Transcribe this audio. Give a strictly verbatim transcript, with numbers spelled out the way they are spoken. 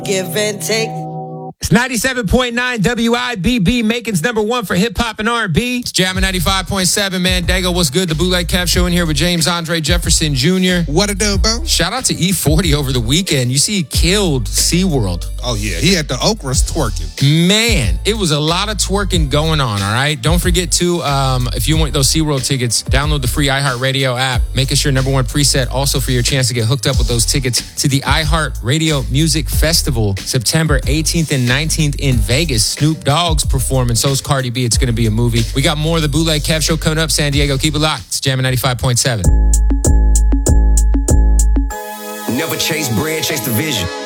Give and take. It's ninety-seven point nine W I B B, Macon's number one for hip hop and R and B. It's jamming ninety-five point seven, man. Dago, what's good? The Bootleg Kev Show in here with James Andre Jefferson Junior What a do, bro? Shout out to E forty over the weekend. You see, he killed SeaWorld. Oh, yeah. He had the okras twerking. Man, it was a lot of twerking going on, all right? Don't forget to, um, if you want those SeaWorld tickets, download the free iHeartRadio app. Make us your number one preset also for your chance to get hooked up with those tickets to the iHeartRadio Music Festival, September eighteenth and nineteenth in Vegas. Snoop Dogg's performing. So's Cardi B. It's going to be a movie. We got more of the Bootleg Kev Show coming up. San Diego, keep it locked. It's jamming ninety-five point seven. Never chase bread, chase the vision.